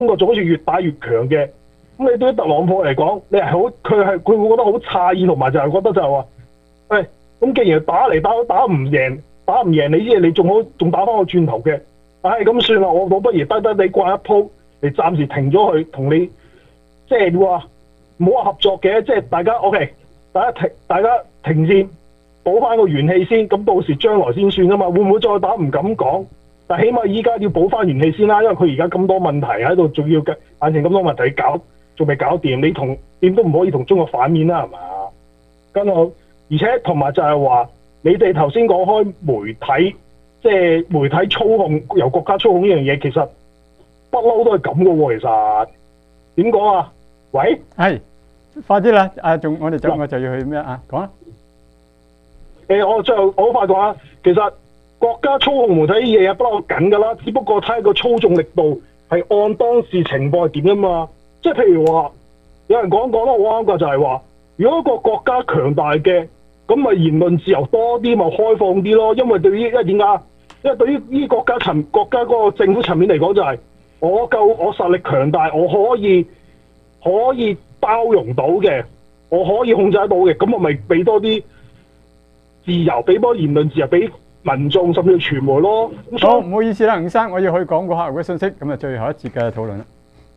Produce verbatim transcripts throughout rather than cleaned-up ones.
國仲好似越打越強嘅。咁你對於特朗普嚟講，你係好佢係佢會覺得好詫異，同埋就係覺得就係話，誒咁既然打嚟打都打唔贏，打唔贏你啲嘢，你仲好仲打翻個轉頭嘅，唉咁算啦，我我不如低低地掛一鋪，你暫時停咗佢，同你即係話唔好話合作嘅，即係大家 OK， 大家停大家停戰，補翻個元氣先，咁到時將來先算啊嘛，會唔會再打唔敢講？但起碼依家要補翻元氣先啦，因為佢而家咁多問題喺度，仲要嘅眼前咁多問題搞，仲未搞掂，你同點都唔可以同中國反面啦，係嘛？跟我，而且同埋就係話，你哋頭先講開媒體，即係媒體操控由國家操控呢樣嘢，其實不嬲都係咁嘅喎。其實點講啊？喂， 係快啲啦！啊，仲我哋走我就要去咩啊？講啦。 誒，我最後我好快講啊，其實。國家操控媒體啲嘢不嬲緊㗎啦，只不過睇下個操縱力度係按當時情況係點啊嘛。即係譬如話，有人講講得好啱㗎，就係話，如果一個國家強大嘅，咁咪言論自由多啲，咪開放啲咯。因為對於因為點解？因為對於呢國家層國家嗰個政府層面嚟講，就係我夠我實力強大，我可以可以包容到嘅，我可以控制得到嘅，咁我咪俾多啲自由，俾多言論自由俾民眾甚至傳媒咯。 好，唔好意思啦，吳生，我要去講個客戶嘅信息，咁啊最後一節嘅討論啦。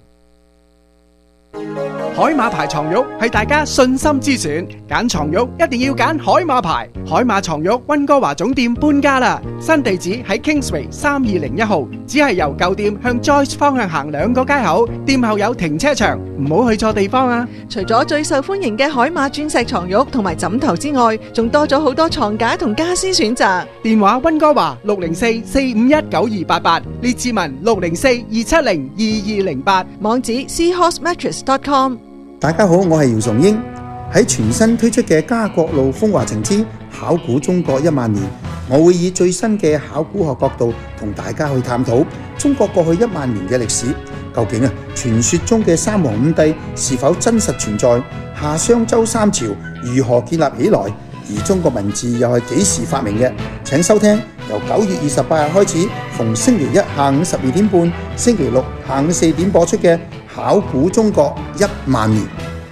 海馬牌床褥係大家信心之選，揀床褥一定要揀海馬牌。海馬床褥溫哥華總店搬家啦，新地址喺 Kingsway 三二零一號，只係由舊店向 Joyce 方向行兩個街口，店後有停車場，唔好去錯地方啊！ 除咗最受歡迎嘅海馬鑽石床褥同埋枕頭之外，仲多咗好多床架同家私選擇。 電話溫哥華六零四四五一九二八八，列治文六零四二七零二二零八， 網址 seahorse mattress dot com。 大家好，我係姚崇英。喺全新推出嘅家國路風華情之考古中國一萬年，我會以最新嘅考古學角度同大家去探討中國過去一萬年嘅歷史。究竟啊，傳說中嘅三皇五帝是否真實存在？夏商周三朝如何建立起來？而中國文字又係幾時發明嘅？請收聽由九月二十八日開始，逢星期一下午十二點半、星期六下午四點播出嘅考古中國一萬年。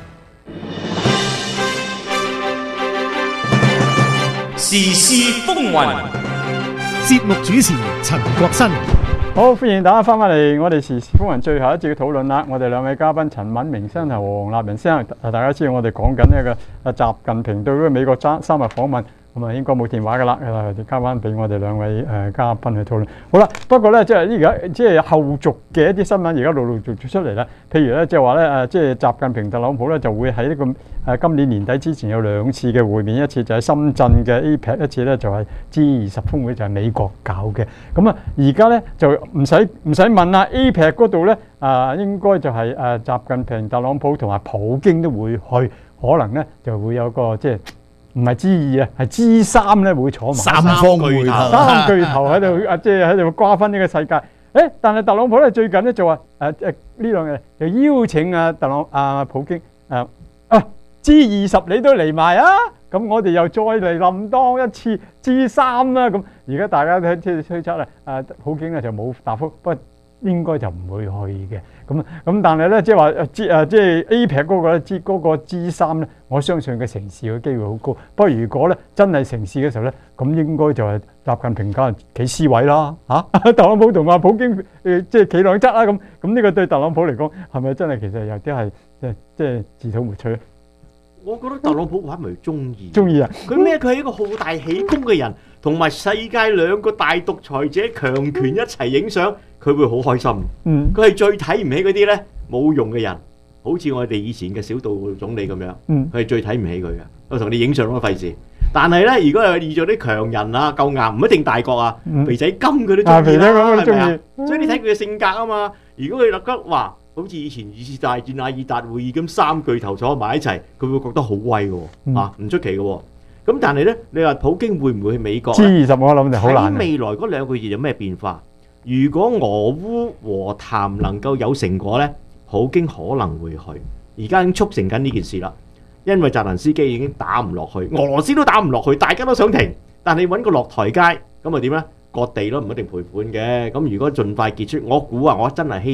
時事風雲， 節目主持陳國新。 好，歡迎大家翻返嚟我哋時事風雲最後一節嘅討論啦。我哋兩位嘉賓陳敏明先生同黃立仁先生，大家知道我哋講緊呢個啊習近平對嗰個美國三三日訪問，咁啊應該冇電話噶啦，誒交翻俾我哋兩位誒嘉賓去討論。好啦，不過咧即係而家即係後續嘅一啲新聞，而家陸陸續續出嚟啦。譬如咧即係話咧誒，即係習近平特朗普咧就會喺呢個誒今年年底之前有兩次嘅會面，一次就喺深圳嘅 A P E C， 一次咧就係 G 二十峰會，就係美國搞嘅。咁啊而家咧就唔使唔使問啦 ，A P E C 嗰度咧啊應該就係誒習近平、特朗普同埋普京都會去，可能咧就會有個即係。唔係 G 二啊，係 G 三咧會坐埋三方會頭， 三巨頭喺度啊，即係喺度瓜分呢個世界。誒，但係特朗普咧最近咧就話誒誒呢兩日就邀請啊特朗啊普京誒啊 G 二十你都嚟埋啊，咁我哋又再嚟冧當一次 G 三啦。咁而家大家都即係推測咧，誒普京咧就冇答覆，不過應該就唔會去嘅。咁咁但係咧即係話誒即誒即係 A P E C 嗰個咧 G 嗰個 G 三咧，我相信佢成事嘅機會好高。不過如果咧真係成事嘅時候咧，咁應該就係習近平梗係企 C 位啦嚇、啊，特朗普同阿普京誒、呃、即係企兩側啦咁。咁呢個對特朗普嚟講係咪真係其實有啲係即係即係自討沒趣咧？ 我覺得特朗普玩咪中意， 中意啊！ 佢咩？佢係一個好大喜功嘅人，同埋世界兩個大獨裁者強權一齊影相，佢會好開心。 嗯， 佢係最睇唔起嗰啲咧冇用嘅人，好似我哋以前嘅小杜總理咁樣。 嗯， 佢係最睇唔起佢嘅。我同你影相都費事。但係咧，如果係遇咗啲強人啊，夠硬，唔一定大國啊， 嗯、 肥仔金佢都中意啦，係咪啊？所以你睇佢嘅性格啊嘛。如果佢立刻話，好似以前二次大戰阿爾達會議咁三巨頭坐埋一齊，佢會覺得好威嘅，嗯、啊唔出奇嘅。咁但係咧，你話普京會唔會去美國 ？G 二十我諗就好難。 喺未來嗰兩個月有咩變化？如果俄烏和談能夠有成果咧，普京可能會去。而家已經促成緊呢件事啦，因為澤連斯基已經打唔落去，俄羅斯都打唔落去，大家都想停，但係揾個落台階，咁啊點咧？割地咯，唔一定賠款嘅。咁如果盡快結束，我估啊，我真係希望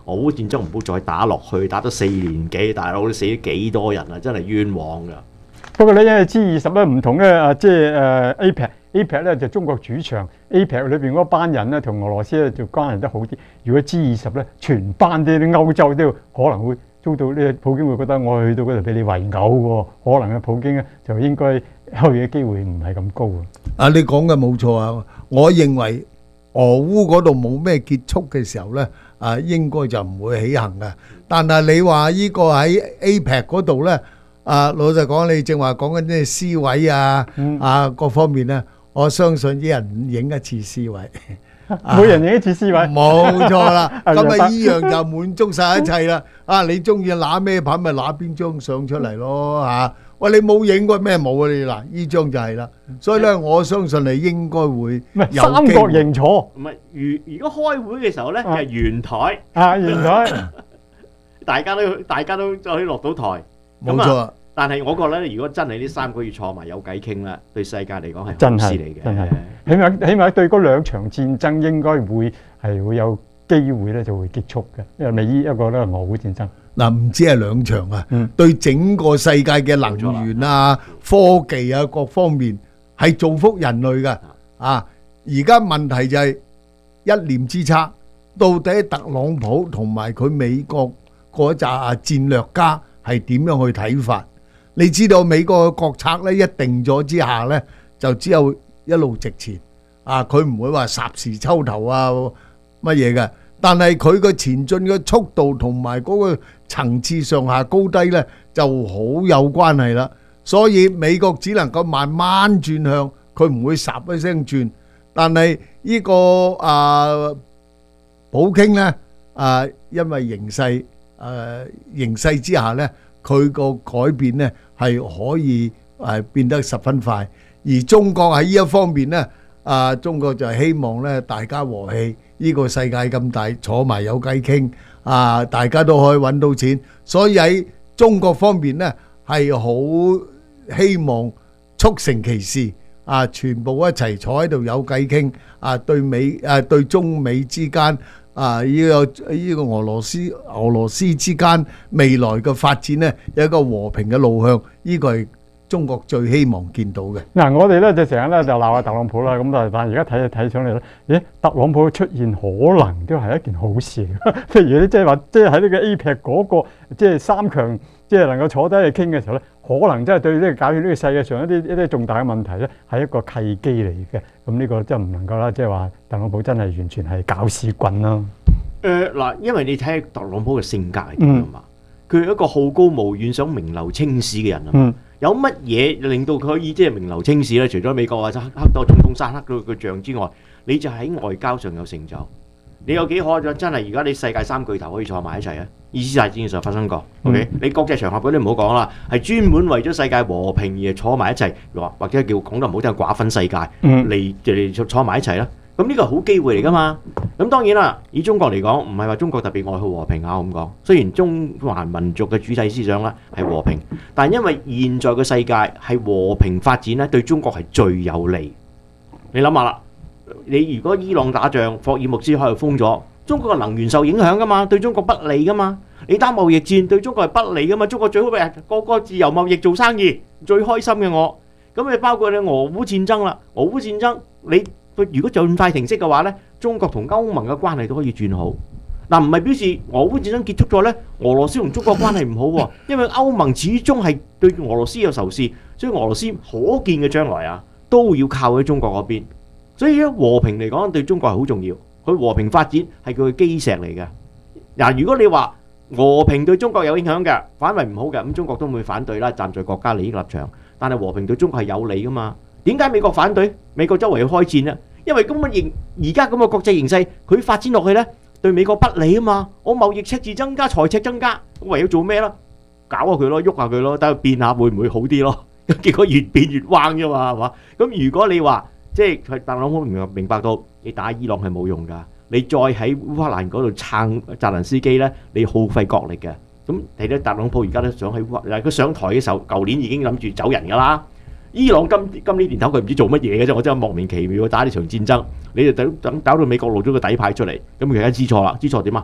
俄烏戰爭唔好再打落去，打咗四年幾，大佬你死咗幾多人啊？真係冤枉㗎。 不過咧，因為 G 二十咧唔同咧，啊即係誒 APEC，APEC 咧就中國主場 ，APEC 裏邊嗰班人咧同俄羅斯咧就關係得好啲。如果 G 二十咧，全班啲啲歐洲都可能會遭到呢，普京會覺得我去到嗰度俾你圍毆喎，可能嘅普京咧就應該去嘅機會唔係咁高啊。 啊，你講嘅冇錯啊！我認為俄烏嗰度冇咩結束嘅時候咧，啊應該就唔會起行嘅。但係你話呢個喺 APEC 嗰度咧？啊，老實講，你正話講緊啲 C 位啊，嗯、啊各方面咧，我相信啲人影一次 C 位， 每人影一次 C 位， 冇錯啦。咁啊，依樣就滿足晒一切啦。啊，你中意揦咩牌咪揦邊張相出嚟咯嚇、啊。喂，你冇影過咩冇啊？你嗱，依張就係啦。所以咧，我相信你應該會有三角形坐， 唔係如如果開會嘅時候咧，就係圓台啊，圓台， 大家都大家都可以落到台。 冇錯， 但係我覺得如果真係呢三個月坐埋有偈傾啦，對世界嚟講係真係好事嚟嘅。 真係，起碼起碼對嗰兩場戰爭應該會係會有機會咧就會結束嘅，因為未依一個咧俄烏戰爭。 嗱，唔止係兩場啊， 嗯、 對整個世界嘅能源啊、科技啊各方面係造福人類嘅。啊，而家問題就係一念之差，到底特朗普同埋佢美國嗰紮戰略家係點樣去睇法？你知道美國嘅國策咧一定咗之下咧，就只有一路直前啊！佢唔會話霎時抽頭啊乜嘢嘅。但係佢個前進嘅速度同埋嗰個層次上下高低咧，就好有關係啦。所以美國只能夠慢慢轉向，佢唔會霎一聲轉。但係呢個啊普京咧啊，因為形勢誒形勢之下咧，佢個改變咧係可以誒變得十分快。而中國喺呢一方面咧，啊中國就希望咧大家和氣。呢個世界咁大，坐埋有偈傾啊！大家都可以揾到錢，所以喺中國方面呢，係好希望促成其事啊！全部一齊坐喺度有偈傾啊！對美啊對中美之間啊呢個呢個俄羅斯俄羅斯之間未來嘅發展呢，有一個和平嘅路向，呢個係中國最希望見到嘅。 嗱，我哋咧就成日咧就鬧下特朗普啦，咁但係但係而家睇睇上嚟咧，咦，特朗普出現可能都係一件好事。譬如你即係話，即係喺呢個 APEC 嗰個即係三強，即係能夠坐低去傾嘅時候咧，可能真係對呢個解決呢個世界上一啲一啲重大嘅問題咧，係一個契機嚟嘅。咁呢個真係唔能夠啦，即係話特朗普真係完全係搞屎棍啦。 誒嗱，因為你睇下特朗普嘅性格係點啊嘛，佢係一個好高騖遠、想名留青史嘅人啊嘛。 嗯有乜嘢令到佢可以即係名留青史咧？除咗美國或者黑多總統山刻咗個像之外，你就喺外交上有成就。你有幾可真係而家你世界三巨頭可以坐埋一齊啊？二次大戰上發生過、嗯、，OK？ 你國際場合嗰啲唔好講啦，係專門為咗世界和平而坐埋一齊，或或者叫講得唔好聽寡分世界嚟嚟坐埋一齊啦。咁呢個係好機會嚟㗎嘛。咁當然啦，以中國嚟講，唔係話中國特別愛好和平啊咁講。雖然中華民族嘅主體思想咧係和平，但因為現在嘅世界係和平發展咧，對中國係最有利。你諗下啦，你如果伊朗打仗，霍爾木茲海峽封咗，中國嘅能源受影響㗎嘛，對中國不利㗎嘛。你打貿易戰對中國係不利㗎嘛，中國最好咪個個自由貿易做生意，最開心嘅我。咁你包括你俄烏戰爭啦，俄烏戰爭你。如果盡快停息嘅話咧，中國同歐盟嘅關係都可以轉好。嗱，唔係表示俄烏戰爭結束咗咧，俄羅斯同中國關係唔好喎，因為歐盟始終係對俄羅斯有仇視，所以俄羅斯可見嘅將來啊，都要靠喺中國嗰邊。所以咧，和平嚟講對中國係好重要，佢和平發展係佢嘅基石嚟嘅。嗱，如果你話和平對中國有影響嘅，反為唔好嘅，咁中國都唔會反對啦，站在國家利益立場。但係和平對中國係有利噶嘛？點解美國反對？美國周圍要開戰咧？因為咁嘅形而家咁嘅國際形勢，佢發展落去咧，對美國不利啊嘛！我貿易赤字增加，財赤增加，我唯有做咩啦？搞下佢咯，喐下佢咯，等佢變下會唔會好啲咯？結果越變越彎啫嘛，係嘛？咁如果你話即係特朗普明明白到你打伊朗係冇用㗎，你再喺烏克蘭嗰度撐澤連斯基咧，你耗費國力嘅。咁睇到特朗普而家都想喺烏克蘭，佢上台嘅時候，舊年已經諗住走人㗎啦。伊朗今今年年頭佢唔知做乜嘢嘅啫，我真係莫名其妙打呢場戰爭，你就等等搞到美國露咗個底牌出嚟，咁佢而家知錯啦，知錯點啊？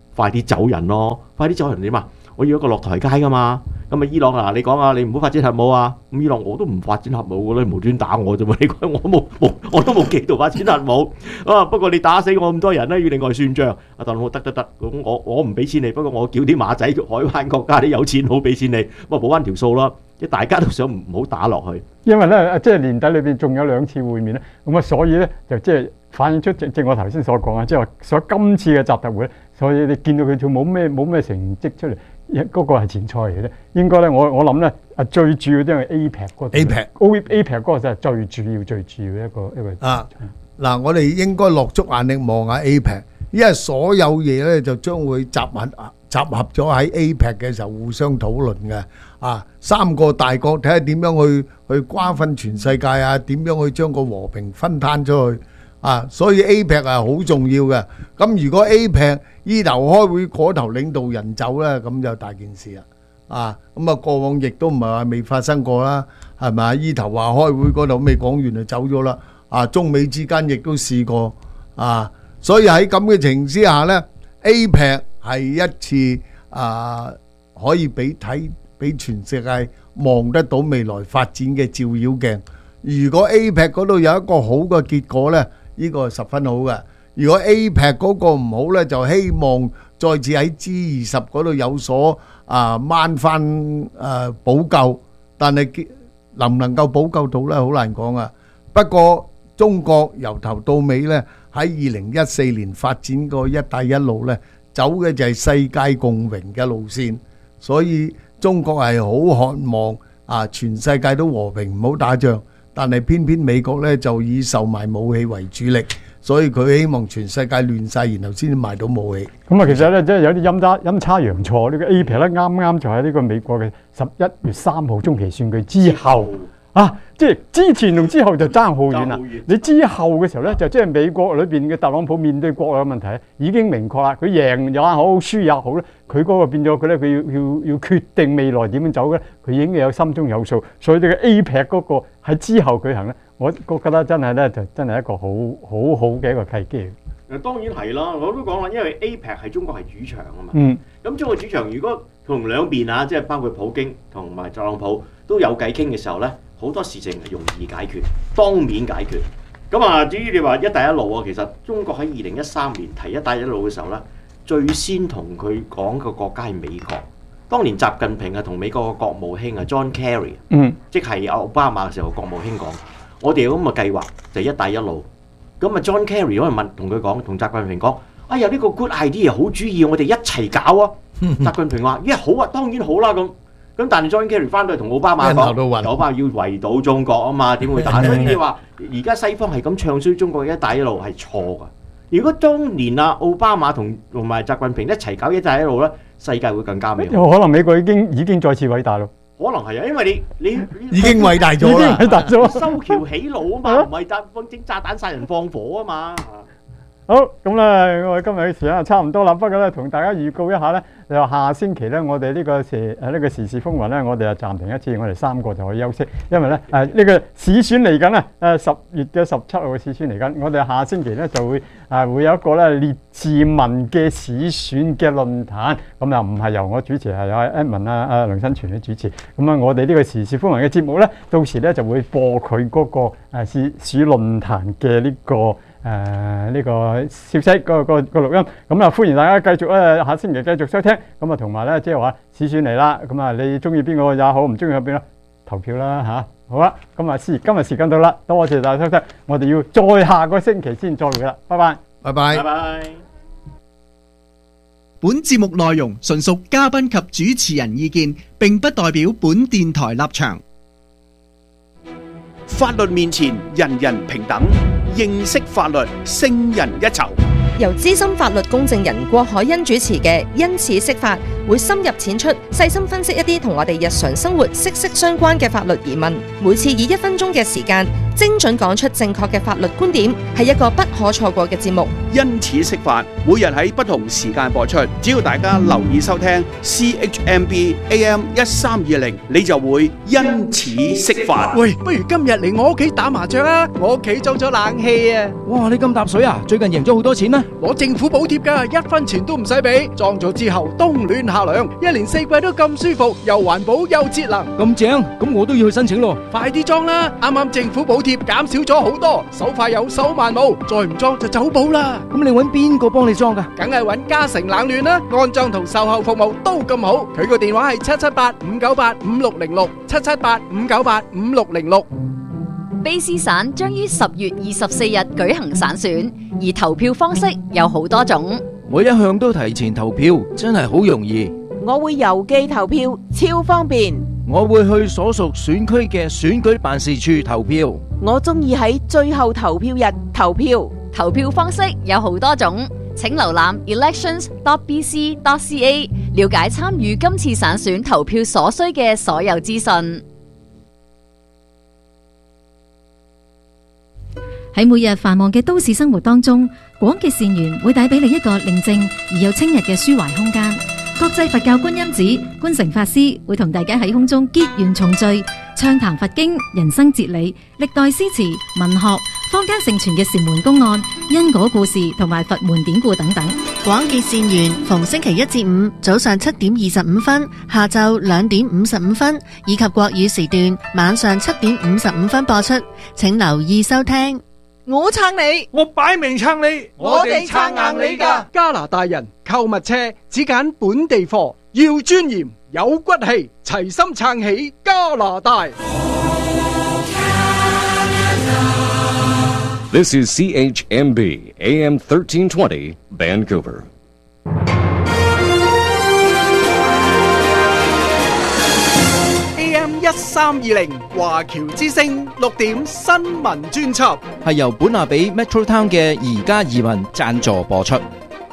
快啲走人咯，快啲走人點啊？我要一個落台階噶嘛。咁啊，伊朗啊，你講啊，你唔好發展核武啊。咁伊朗我都唔發展核武嘅，你無端打我啫嘛。你講我冇冇，我都冇企圖發展核武啊。不過你打死我咁多人咧，要另外算賬。阿特朗普得得得，咁我我唔俾錢你，不過我叫啲馬仔海灣國家啲有錢好俾錢你，咁啊補翻條數咯。即大家都想唔好打落去。 因為咧，即係年底裏邊仲有兩次會面咧，咁啊，所以咧就即係反映出正正我頭先所講啊，即係話所今次嘅習特會咧，所以你見到佢仲冇咩冇咩成績出嚟。嗰個係前菜嚟嘅啫，應該咧，我我諗咧，啊最主要都係 A P E C 嗰 A P E C A P E C 嗰個就係最主要最主要一個一個啊嗱，我哋應該落足眼力望下 A P E C， 因為所有嘢咧就將會集合集合咗喺 A P E C 嘅時候互相討論嘅啊，三個大國睇下點樣去去瓜分全世界啊，點樣去將個和平分攤出去。啊，所以 A P E C 係好重要嘅。咁如果 A P E C 依頭開會嗰頭領導人走咧，咁就大件事啦。啊，咁啊過往亦都唔係話未發生過啦，係咪啊？依頭話開會嗰度未講完就走咗啦。啊，中美之間亦都試過。啊，所以喺咁嘅情形之下咧 ，A P E C 係一次啊可以俾睇俾全世界望得到未來發展嘅照妖鏡。如果 A P E C 嗰度有一個好嘅結果咧，呢個係十分好嘅。如果 A P E C 嗰個唔好呢，就希望再次喺 G 二十嗰度有所啊掹翻誒補救，但係能唔能夠補救到呢？好難講啊。不過中國由頭到尾呢，喺二零一四年發展個一帶一路呢，走嘅就係世界共榮嘅路線，所以中國係好渴望啊全世界都和平，唔好打仗。但係偏偏美國咧就以售賣武器為主力，所以佢希望全世界亂晒，然後先至賣到武器。 咁啊，其實咧即係有啲陰差陰差陽錯，呢個 A P E C 咧啱啱就喺呢個美國嘅十一月三號中期選舉之後啊，即係之前同之後就爭好遠啦。你之後嘅時候咧，就即係美國裏邊嘅特朗普面對國內嘅問題已經明確啦。佢贏也好，輸也好咧，佢嗰個變咗佢咧，佢要要要決定未來點樣走咧，佢已經有心中有數。所以呢個 A P E C 嗰個喺之後舉行咧，我覺得真係咧就真係一個好好好嘅一個契機。 誒當然係啦，我都講啦，因為 A P E C 係中國係主場啊嘛。 嗯。咁中國主場如果同兩邊啊，即係包括普京同埋特朗普都有偈傾嘅時候咧，好多事情係容易解決，當面解決。咁啊，至於你話一帶一路啊，其實中國喺二零一三年提一帶一路嘅時候咧，最先同佢講嘅國家係美國。當年習近平係同美國嘅國務卿啊 John Kerry， 嗯， 即係奧巴馬嘅時候國務卿講，我哋有咁嘅計劃就係一帶一路。咁啊 John Kerry 可能問同佢講，同習近平講，哎呀呢個 good idea 好主意，我哋一齊搞啊！習近平話：，咦好啊，當然好啦咁。咁但係 John Kerry 翻到去同奧巴馬講，奧巴馬要圍堵中國啊嘛，點會打？所以你話而家西方係咁唱衰中國嘅一帶一路係錯㗎。如果當年啊奧巴馬同同埋習近平一齊搞一帶一路咧，世界會更加美好。 可能美國已經已經再次偉大咯。 可能係啊，因為你你已經偉大咗啦， 偉大咗， 修橋起路啊嘛，唔係炸放整炸彈殺人放火啊嘛。 好，咁咧，我哋今日嘅時間差唔多啦。不過咧，同大家預告一下咧，就下星期咧，我哋呢個時誒呢個時事風雲咧，我哋就暫停一次，我哋三個就可以休息，因為咧誒呢個市選嚟緊啊，誒十月嘅十七號嘅市選嚟緊，我哋下星期咧就會誒會有一個咧列治文嘅市選嘅論壇，咁又唔係由我主持，係由 Edmond 啊啊梁新全去主持。咁啊，我哋呢個時事風雲嘅節目咧，到時咧就會播佢嗰個誒市市論壇嘅呢個。誒呢、呃這個消息個個個錄音，咁啊歡迎大家繼續咧下星期繼續收聽，咁啊同埋咧即係話市選嚟啦，咁啊你中意邊個也好，唔中意邊個投票啦嚇、啊，好啦，咁啊時今日時間到啦，多謝大家收聽，我哋要再下個星期先再會啦，拜拜， 拜拜， 拜拜。 本節目內容純屬嘉賓及主持人意見，並不代表本電台立場。 法律面前人人平等，認識法律勝人一籌。 由資深法律公證人郭海欣主持嘅《因此釋法》，會深入淺出，細心分析一啲同我哋日常生活息息相關嘅法律疑問。每次以一分鐘嘅時間，精準講出正確嘅法律觀點，係一個不可錯過嘅節目。 因此釋法，每日喺不同時間播出，只要大家留意收聽 C H M B A M 一三二零，你就會因此釋法。 喂，不如今日嚟我屋企打麻雀啊！我屋企裝咗冷氣啊！ 哇，你咁搭水啊？最近贏咗好多錢咩？ 攞政府補貼㗎，一分錢都唔使俾。裝咗之後冬暖夏涼，一年四季都咁舒服，又環保又節能。 咁正，咁我都要去申請咯。 快啲裝啦！啱啱政府補貼減少咗好多，手快有手慢冇，再唔裝就走寶啦。 咁你搵邊個幫你裝㗎？ 梗係搵嘉誠冷暖啦，安裝同售後服務都咁好。佢個電話係七七八五九八五六零六，七七八五九八五六零六。 卑詩省將於十月二十四日舉行省選，而投票方式有好多種。 我一向都提前投票，真係好容易。 我會郵寄投票，超方便。 我會去所屬選區嘅選舉辦事處投票。 我中意喺最後投票日投票。 投票方式有好多種，請瀏覽 elections dot b c dot c a 了解參與今次省選投票所需嘅所有資訊。 喺每日繁忙嘅都市生活當中，廣結善緣會帶俾你一個寧靜而又清逸嘅抒懷空間。國際佛教觀音寺觀誠法師會同大家喺空中結緣重聚，暢談佛經、人生哲理、歷代詩詞、文學、坊間盛傳嘅禪門公案、因果故事同埋佛門典故等等。 廣結善緣逢星期一至五早上七點二十五分、下晝兩點五十五分以及國語時段晚上七點五十五分播出，請留意收聽。 我撐你， 我擺明撐你， 我哋撐硬你㗎。 加拿大人購物車只揀本地貨，要尊嚴有骨氣，齊心撐起加拿大。 This is C H M B A M thirteen twenty Vancouver。 一三二零華僑之聲六點新聞專輯係由本拿比 Metro Town 嘅宜家移民贊助播出。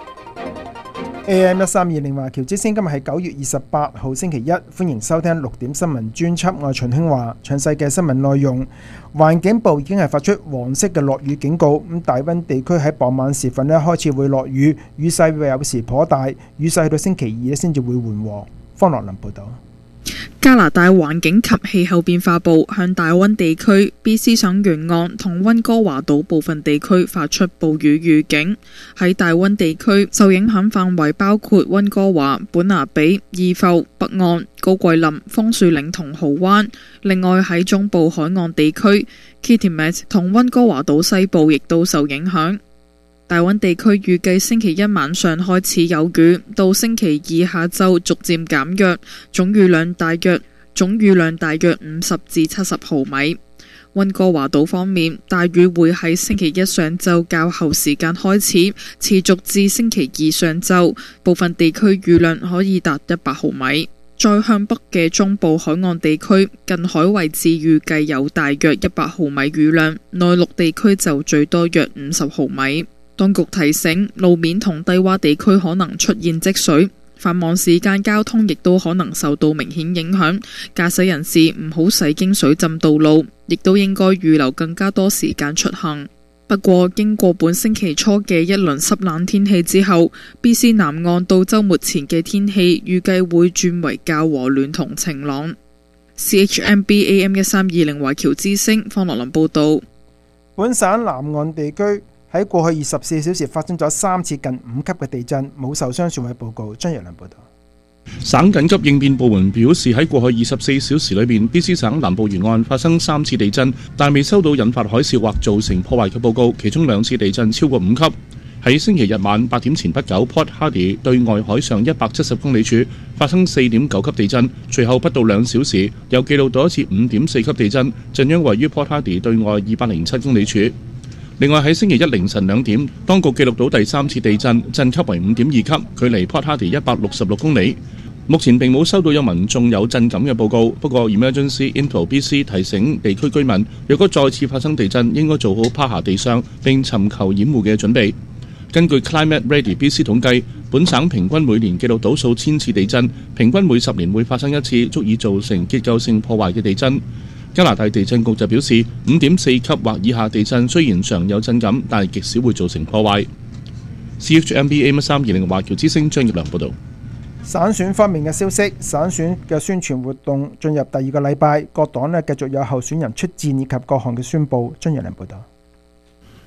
A M 一三二零華僑之聲今日係九月二十八號星期一，歡迎收聽六點新聞專輯。我係秦興華，詳細嘅新聞內容。環境部已經係發出黃色嘅落雨警告，咁大溫地區喺傍晚時分咧開始會落雨，雨勢會有時頗大，雨勢去到星期二咧先至會緩和。方樂林報道。 加拿大環境及氣候變化部向大溫地區、B C 省沿岸同溫哥華島部分地區發出暴雨預警。喺大溫地區受影響範圍包括溫哥華、本拿比、義埠、北岸、高貴林、楓樹嶺同蠔灣。另外喺中部海岸地區 Kitimat 同溫哥華島西部亦都受影響。大溫地區預計星期一晚上開始有雨，到星期二下晝逐漸減弱，總雨量大約總雨量大約五十至七十毫米。溫哥華島方面，大雨會喺星期一上晝較後時間開始，持續至星期二上晝，部分地區雨量可以達一百毫米。再向北嘅中部海岸地區近海位置預計有大約一百毫米雨量，內陸地區就最多約五十毫米。當局提醒，路面同低洼地區可能出現積水，繁忙時間交通亦都可能受到明顯影響。駕駛人士唔好駛經水浸道路，亦都應該預留更加多時間出行。不過，經過本星期初嘅一輪濕冷天氣之後 ，B C 南岸到週末前嘅天氣預計會轉為較和暖同晴朗。C H M B A M 一三二零華僑之聲方樂林報導。 本省南岸地區喺過去二十四小時發生咗三次近五級嘅地震，冇受傷損毀報告。張若良報導。 省緊急應變部門表示，喺過去二十四小時裏面 B C 省南部沿岸發生三次地震，但未收到引發海嘯或造成破壞嘅報告，其中兩次地震超過五級。喺星期日晚八點前不久 Port Hardy 對外海上一百七十公里處發生四點九級地震，隨後不到兩小時又記錄到一次五點四級地震，震央位於 Port Hardy 對外二百零七公里處。另外喺星期一凌晨兩點，當局記錄到第三次地震，震級為五點二級，距離 Port Hardy 一百六十六公里。目前並冇收到有民眾有震感嘅報告，不過 Emergency Info B C 提醒地區居民，若果再次發生地震，應該做好趴下地上並尋求掩護嘅準備。根據 Climate Ready B C 統計，本省平均每年記錄到數千次地震，平均每十年會發生一次足以造成結構性破壞嘅地震。加拿大地震局就表示，五點四級或以下地震雖然常有震感，但係極少會造成破壞。C H M B A M 三二零華僑之聲張業良報導。 省選方面嘅消息，省選嘅宣傳活動進入第二個禮拜，各黨呢繼續有候選人出戰以及各項嘅宣佈。張業良報導。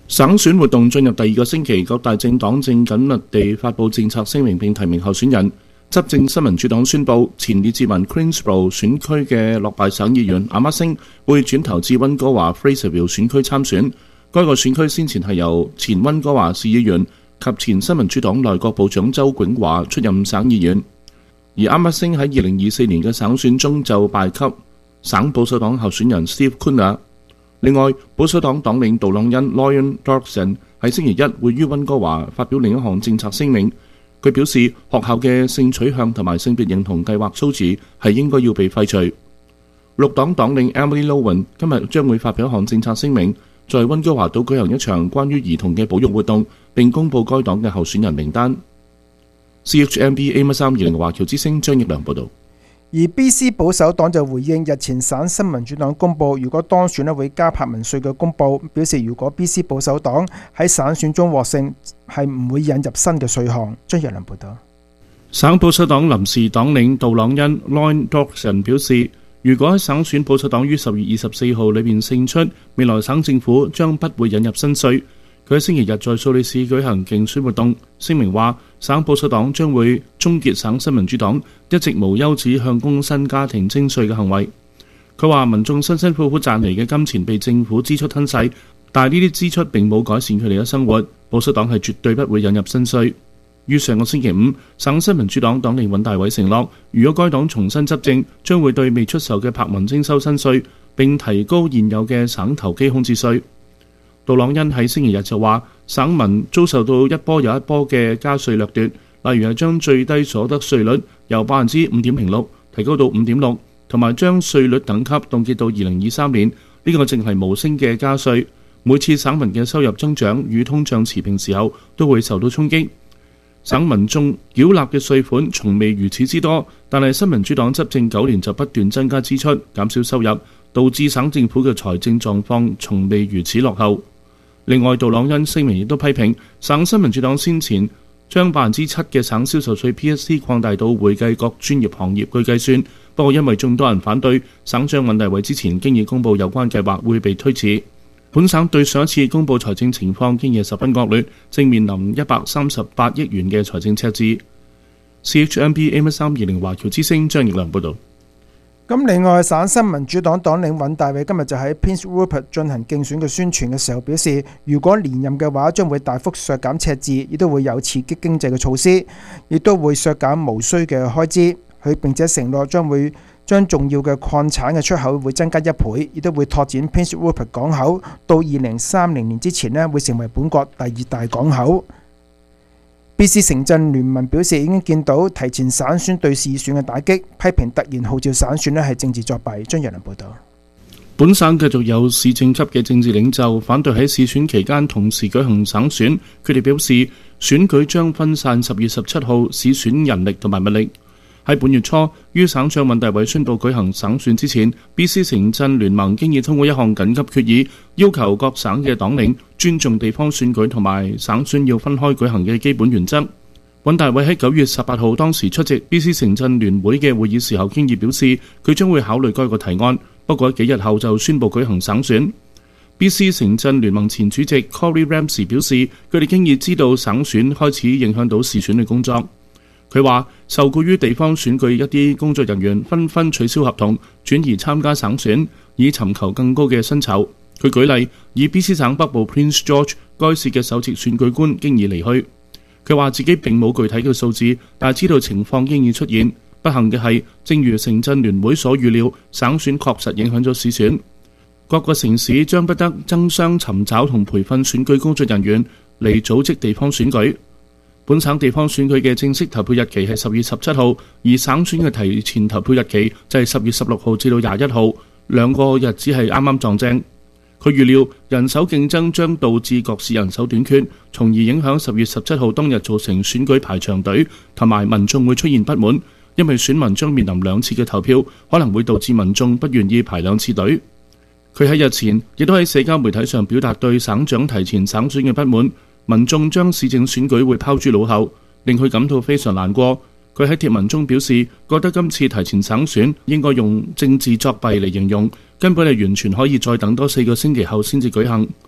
省選活動進入第二個星期，各大政黨正緊密地發布政策聲明並提名候選人。執政新民主黨宣布，前列治文 Queensborough 選區嘅落敗省議員阿馬星會轉投至溫哥華 Fraserville 選區參選。該個選區先前係由前溫哥華市議員及前新民主黨內閣部長周永華出任省議員。而阿馬星喺二零二四年嘅省選中就敗給省保守黨候選人 Steve Cooner。另外，保守黨黨領杜朗恩 Loyal Dockson 喺星期一會於溫哥華發表另一項政策聲明。佢表示，學校嘅性取向同埋性別認同計劃措辭係應該要被廢除。綠黨黨領 Emily Lowen 今日將會發表一項政策聲明，在溫哥華島舉行一場關於兒童嘅保育活動，並公佈該黨嘅候選人名單。C H M B A M 一三二零華僑之聲張益良報導。 而 B C 保守黨就回應日前省新民主黨公佈如果當選咧會加柏文稅嘅公佈，表示如果 B C 保守黨喺省選中獲勝，係唔會引入新嘅稅項。張若良報導。 省保守黨臨時黨領杜朗恩 Lloyd Dawson 表示，如果喺省選保守黨於十月二十四號裏面勝出，未來省政府將不會引入新稅。佢喺星期日在素里市舉行競選活動，聲明話省保守黨將會終結省新民主黨一直無休止向工薪家庭徵稅嘅行為。佢話民眾辛辛苦苦賺嚟嘅金錢被政府支出吞噬，但係呢啲支出並冇改善佢哋嘅生活。保守黨係絕對不會引入新稅。於上個星期五，省新民主黨黨領尹大偉承諾，如果該黨重新執政，將會對未出售嘅柏文徵收新稅，並提高現有嘅省投機空置稅。杜朗恩喺星期日就話，省民遭受到一波又一波嘅加稅掠奪，例如係將最低所得稅率由百分之五點零六提高到五點六，同埋將稅率等級凍結到二零二三年。呢、這個正係無聲嘅加稅。每次省民嘅收入增長與通脹持平時候，都會受到衝擊。省民眾繳納嘅稅款從未如此之多，但係新民主黨執政九年就不斷增加支出，減少收入，導致省政府嘅財政狀況從未如此落後。另外，杜朗恩聲明亦都批評省新民主黨先前將百分之七嘅省銷售稅 P S T 擴大到會計各專業行業據計算，不過因為眾多人反對，省長尹大偉之前經已公佈有關計劃會被推遲。本省對上一次公佈財政情況經已十分惡劣，正面臨一百三十八億元嘅財政赤字。C H M B A M 一三二零華僑之聲張益良報導。 咁另外，省新民主黨黨領尹大偉今日就喺 Prince Rupert 進行競選嘅宣傳嘅時候表示，如果連任嘅話，將會大幅削減赤字，亦都會有刺激經濟嘅措施，亦都會削減無需嘅開支。佢並且承諾將會將重要嘅礦產嘅出口會增加一倍，亦都會拓展 Prince Rupert 港口，到二零三零年之前呢會成為本國第二大港口。B C 城鎮聯盟表示已經見到提前省選對市選嘅打擊，批評突然號召省選呢係政治作弊。張若良報導。 本省繼續有市政級嘅政治領袖反對喺市選期間同時舉行省選，佢哋表示選舉將分散十月十七號市選人力同埋物力。喺本月初，於省長尹大偉宣布舉行省選之前 ，B C 城鎮聯盟經已通過一項緊急決議，要求各省嘅黨領尊重地方選舉同埋省選要分開舉行嘅基本原則。尹大偉喺九月十八號當時出席 B C 城鎮聯會嘅會議時候，經已表示佢將會考慮該個提案，不過幾日後就宣布舉行省選。B C 城鎮聯盟前主席 Corey Ramsey 表示，佢哋經已知道省選開始影響到市選嘅工作。佢話受雇於地方選舉一啲工作人員紛紛取消合同，轉移參加省選，以尋求更高嘅薪酬。佢舉例，以 B C 省北部 Prince George 該市嘅首席選舉官經已離去。佢話自己並冇具體嘅數字，但係知道情況經已出現。不幸嘅係，正如城鎮聯會所預料，省選確實影響咗市選。各個城市將不得爭相尋找同培訓選舉工作人員嚟組織地方選舉。本省地方選舉嘅正式投票日期係十月十七號，而省選嘅提前投票日期就係十月十六號至到廿一號，兩個日子係啱啱撞正。佢預料人手競爭將導致各市人手短缺，從而影響十月十七號當日造成選舉排長隊，同埋民眾會出現不滿，因為選民將面臨兩次嘅投票，可能會導致民眾不願意排兩次隊。佢喺日前亦都喺社交媒體上表達對省長提前省選嘅不滿。民眾將市政選舉會拋諸腦後，令佢感到非常難過。佢喺貼文中表示，覺得今次提前省選應該用政治作弊嚟形容，根本係完全可以再等多四個星期後先至舉行。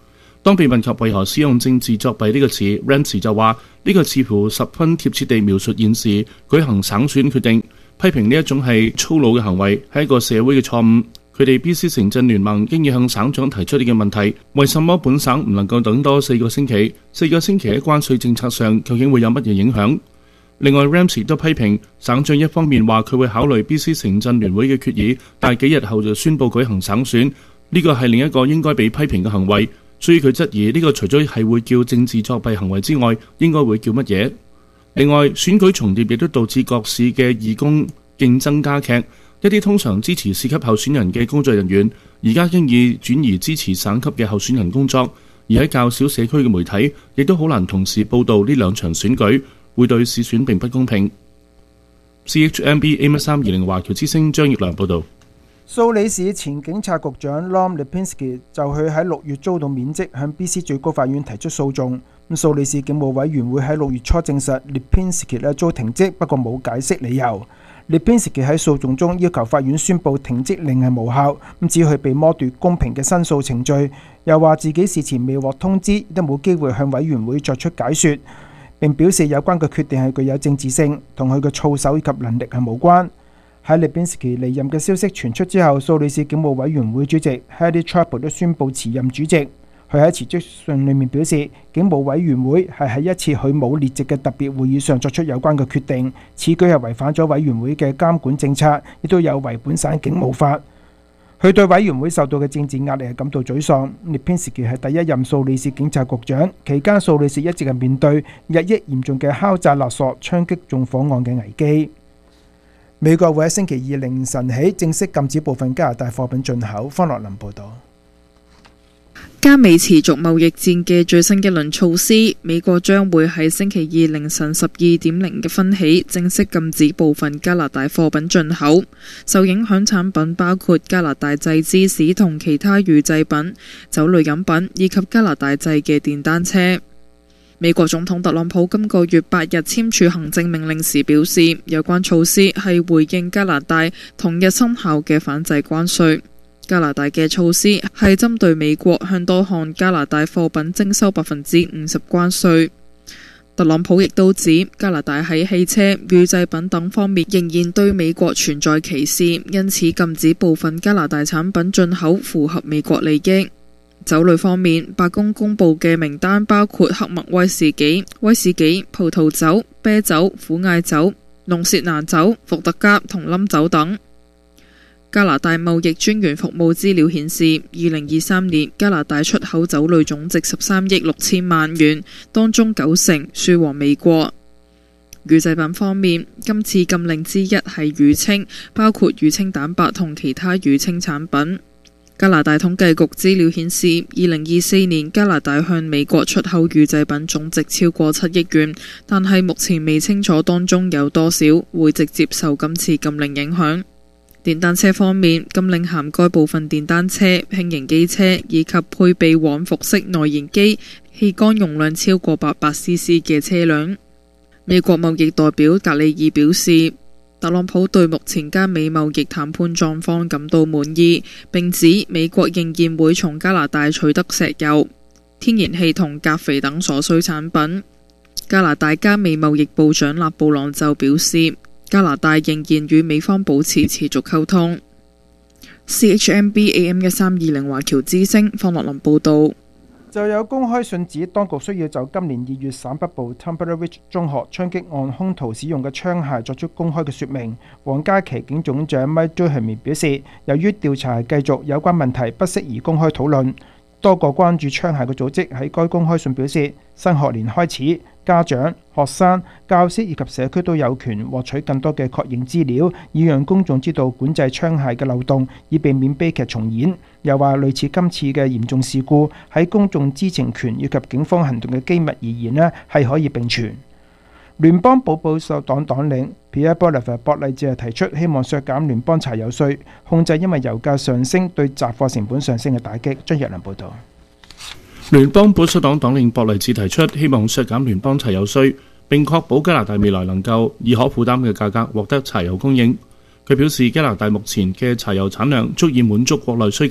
當被問及為何使用政治作弊呢個詞 ，Ramsey 就話呢個似乎十分貼切地描述現時舉行省選決定，批評呢一種係粗魯嘅行為，係一個社會嘅錯誤。佢哋 B C 城鎮聯盟經已向省長提出呢個問題，為什麼本省唔能夠等多四個星期？四個星期喺關稅政策上究竟會有乜嘢影響？另外 Ramsey 都批評省長一方面話佢會考慮 B C 城鎮聯會嘅決議，但係幾日後就宣佈舉行省選，呢個係另一個應該被批評嘅行為。所以佢質疑呢個除咗係會叫政治作弊行為之外，應該會叫乜嘢？另外選舉重疊亦都導致各市嘅義工競爭加劇，一啲通常支持市級候選人嘅工作人員，而家經已轉移支持省級嘅候選人工作，而喺較少社區嘅媒體亦都好難同時報導呢兩場選舉，會對市選並不公平。C H M B A M 一三二零華僑之聲張業良報導。 蘇里市前警察局長 Lom Lipinski 就佢喺六月遭到免職，向 B C 最高法院提出訴訟。咁蘇里市警務委員會喺六月初證實 Lipinski 咧遭停職，不過冇解釋理由。Lipinski 喺訴訟中要求法院宣布停職令係無效，咁指佢被剝奪公平嘅申訴程序，又話自己事前未獲通知，亦都冇機會向委員會作出解說，並表示有關嘅決定係具有政治性，同佢嘅操守以及能力係無關。喺 Lipinski 離任嘅消息傳出之後，蘇里市警務委員會主席 Hedy Trapo 都宣布辭任主席。佢喺辭職信裏面表示，警務委員會係喺一次佢冇列席嘅特別會議上作出有關嘅決定，此舉係違反咗委員會嘅監管政策，亦都有違本省警務法。佢對委員會受到嘅政治壓力係感到沮喪。Lipinski 係第一任蘇里市警察局長，期間蘇里市一直係面對日益嚴重嘅敲詐勒索、槍擊縱火案嘅危機。美國會喺星期二凌晨起正式禁止部分加拿大貨品進口。方樂林報導。 加美持續貿易戰嘅最新一輪措施，美國將會喺星期二凌晨十二點零分起正式禁止部分加拿大貨品進口。受影響產品包括加拿大製芝士同其他乳製品、酒類飲品以及加拿大製嘅電單車。美國總統特朗普今個月八日簽署行政命令時表示，有關措施係回應加拿大同日生效嘅反制關稅。加拿大嘅措施係針對美國向多項加拿大貨品徵收百分之五十關稅。特朗普亦都指加拿大喺汽車、乳製品等方面仍然對美國存在歧視，因此禁止部分加拿大產品進口符合美國利益。酒類方面，白宮公布嘅名單包括黑麥威士忌、威士忌、葡萄酒、啤酒、苦艾酒、龍舌蘭酒、伏特加同冧酒等。加拿大貿易專員服務資料顯示，二零二三年加拿大出口酒類總值十三億六千萬元，當中九成輸往美國。乳製品方面，今次禁令之一係乳清，包括乳清蛋白同其他乳清產品。加拿大統計局資料顯示，二零二四年加拿大向美國出口乳製品總值超過七億元，但係目前未清楚當中有多少會直接受今次禁令影響。電單車方面，禁令涵蓋部分電單車、輕型機車以及配備往復式內燃機、氣缸容量超過八百 C C 嘅車輛。美國貿易代表格里爾表示，特朗普對目前加美貿易談判狀況感到滿意，並指美國仍然會從加拿大取得石油、天然氣同鉀肥等所需產品。加拿大加美貿易部長勒布朗就表示，加拿大仍然與美方保持持續溝通。C H M B A M 一三二零華僑之聲方樂林報導。 就有公開信指，當局需要就今年二月省北部 Temple Ridge 中學槍擊案兇徒使用嘅槍械作出公開嘅説明。皇家騎警總長 Mike Duhamel 表示，由於調查繼續，有關問題不適宜公開討論。多個關注槍械嘅組織喺該公開信表示，新學年開始，家長、學生、教師以及社區都有權獲取更多嘅確認資料，以讓公眾知道管制槍械嘅漏洞，以避免悲劇重演。又話類似今次嘅嚴重事故，喺公眾知情權以及警方行動嘅機密而言呢係可以並存。聯邦保保守黨黨領 Pierre Poilievre 博勵治提出希望削減聯邦柴油稅，控制因為油價上升對雜貨成本上升嘅打擊。張若良報導。 聯邦保守黨黨領博勵治提出希望削減聯邦柴油稅，並確保加拿大未來能夠以可負擔嘅價格獲得柴油供應。佢表示加拿大目前嘅柴油產量足以滿足國內需求，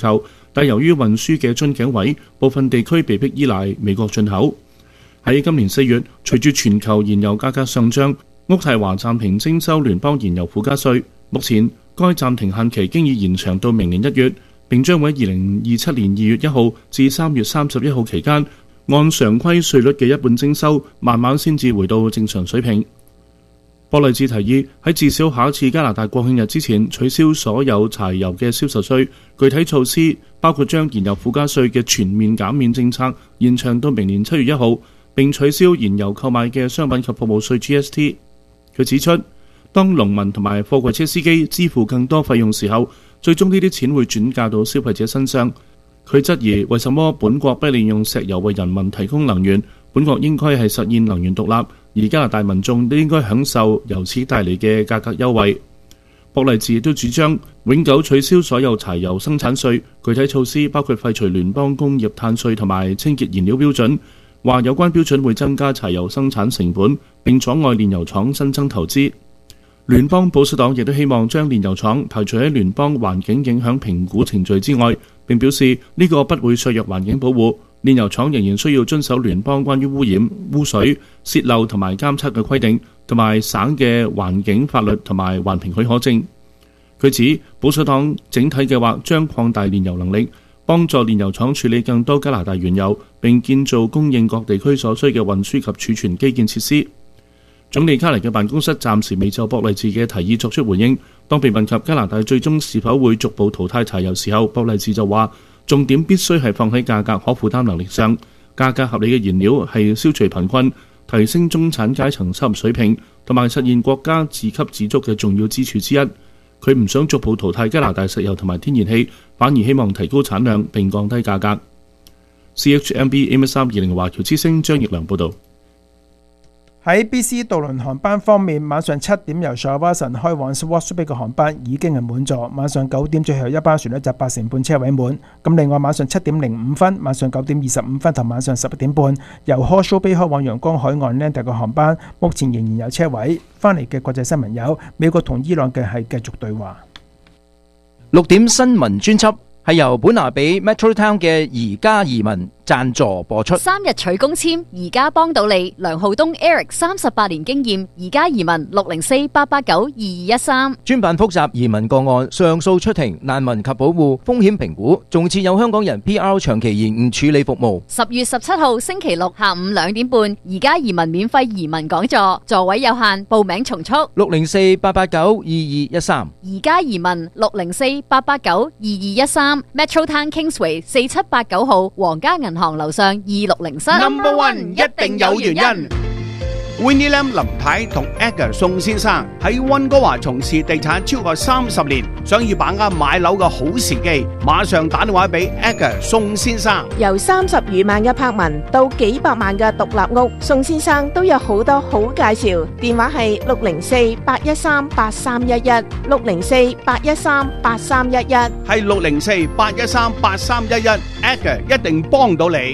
但由於運輸嘅樽頸位，部分地區被迫依賴美國進口。喺今年四月，隨住全球燃油價格上漲，渥太華暫停徵收聯邦燃油附加稅。目前該暫停限期經已延長到明年一月，並將會喺二零二七年二月一號至三月三十一號期間，按常規稅率嘅一半徵收，慢慢先至回到正常水平。博勵治提議喺至少下一次加拿大國慶日之前取消所有柴油嘅銷售稅，具體措施包括將燃油附加稅嘅全面減免政策延長到明年七月一號，並取消燃油購買嘅商品及服務稅 G S T。佢指出，當農民同埋貨櫃車司機支付更多費用時候，最終呢啲錢會轉嫁到消費者身上。佢質疑為什麼本國不利用石油為人民提供能源，本國應該係實現能源獨立，而加拿大民眾都應該享受由此帶嚟嘅價格優惠。博勵治亦都主張永久取消所有柴油生產稅，具體措施包括廢除聯邦工業碳稅同埋清潔燃料標準，話有關標準會增加柴油生產成本，並阻礙煉油廠新增投資。聯邦保守黨亦都希望將煉油廠排除喺聯邦環境影響評估程序之外，並表示呢個不會削弱環境保護。煉油廠仍然需要遵守聯邦關於污染、污水、洩漏同埋監測嘅規定，同埋省嘅環境法律同埋環評許可證。佢指保守黨整體計劃將擴大煉油能力，幫助煉油廠處理更多加拿大原油，並建造供應各地區所需嘅運輸及儲存基建設施。總理卡尼嘅辦公室暫時未就博勵治嘅提議作出回應。當被問及加拿大最終是否會逐步淘汰柴油時候，博勵治就話：重點必須係放喺價格可負擔能力上，價格合理嘅燃料係消除貧困、提升中產階層收入水平同埋實現國家自給自足嘅重要支柱之一。佢唔想逐步淘汰加拿大石油同埋天然氣，反而希望提高產量並降低價格。C H M B A M 三二零華僑之聲張奕良報導。 喺 B C 渡輪航班方面，晚上七點由 Shawson 開往 Swansea 嘅航班已經係滿座，晚上九點最後一班船呢就八成半車位滿。咁另外晚上七點零五分、晚上九點二十五分同晚上十一點半由 Horseshoe Bay 開往陽光海岸呢第個航班，目前仍然有車位。翻嚟嘅國際新聞有美國同伊朗嘅係繼續對話。 六點新聞專輯係由本拿比 Metro Town 嘅宜家移民贊助播出。 三日取公簽，宜家幫到你。梁浩東 Eric 三十八年經驗，宜家移民六零四八八九二二一三。 專辦複雜移民個案、上訴出庭、難民及保護、風險評估，仲設有香港人 P R 長期延誤處理服務。 十月十七號星期六下午兩點半，宜家移民免費移民講座，座位有限，報名從速。 六零四八八九二二一三。 宜家移民六零四八八九二二一三。Metro Town Kingsway 四七八九號皇家銀行樓上二六零室。 Number One 一定有原因。Winnie Lam 林太同 Edgar 宋先生喺溫哥華從事地產超過三十年，想要把握買樓嘅好時機，馬上打電話俾 Edgar 宋先生。 由三十餘萬嘅柏文到幾百萬嘅獨立屋，宋先生都有好多好介紹。電話係六零四八一三八三一一，六零四八一三八三一一， 係六零四八一三八三一一 ，Edgar 一定幫到你。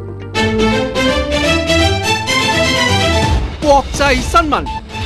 國際新聞。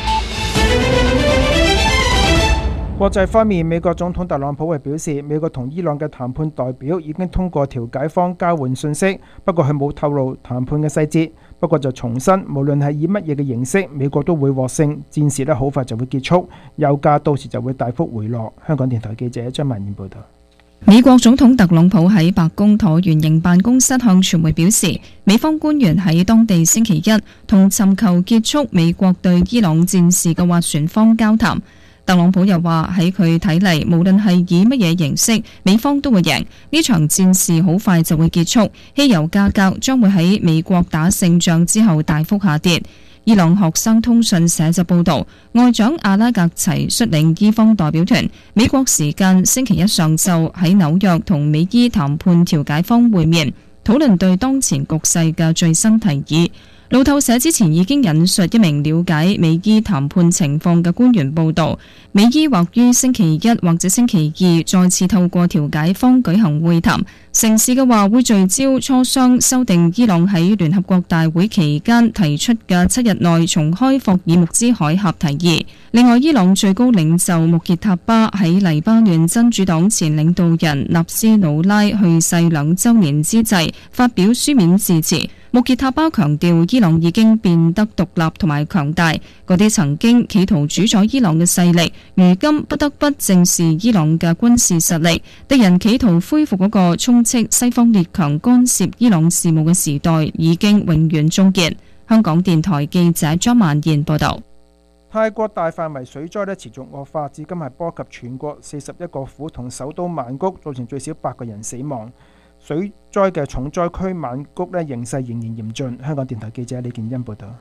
國際方面，美國總統特朗普係表示，美國同伊朗嘅談判代表已經通過調解方交換信息，不過佢冇透露談判嘅細節。不過就重申，無論係以乜嘢嘅形式，美國都會獲勝，戰事呢好快就會結束，油價到時就會大幅回落。香港電台記者張曼燕報道。 美國總統特朗普喺白宮橢圓形辦公室向傳媒表示，美方官員喺當地星期一同尋求結束美國對伊朗戰事嘅斡旋方交談。特朗普又話喺佢睇嚟，無論係以乜嘢形式，美方都會贏，呢場戰事好快就會結束，汽油價格將會喺美國打勝仗之後大幅下跌。伊朗學生通訊社就報道，外長阿拉格齊率領伊方代表團，美國時間星期一上晝喺紐約同美伊談判調解方會面，討論對當前局勢嘅最新提議。 路透社之前已經引述一名了解美伊談判情況嘅官員報道，美伊或於星期一或者星期二再次透過調解方舉行會談，成事嘅話會聚焦磋商修訂伊朗喺聯合國大會期間提出嘅七日內重開霍爾木茲海峽提議。另外，伊朗最高領袖穆傑塔巴喺黎巴嫩真主黨前領導人納斯魯拉去世兩週年之際發表書面致辭。穆傑塔巴強調，伊朗已經變得獨立同埋強大，嗰啲曾經企圖主宰伊朗嘅勢力，如今不得不正視伊朗嘅軍事實力。敵人企圖恢復嗰個充斥西方列強干涉伊朗事務嘅時代，已經永遠終結。香港電台記者張曼燕報導。 泰國大範圍水災咧持續惡化，至今係波及全國四十一個府同首都曼谷，造成最少八個人死亡。水災嘅重災區曼谷咧形勢仍然嚴峻。香港電台記者李建欣報道。